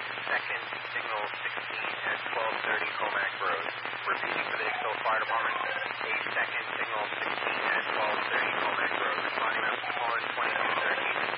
second, signal 16 at 1230 Comac Road. Repeating for the Hicksville Fire Department, a second, signal 16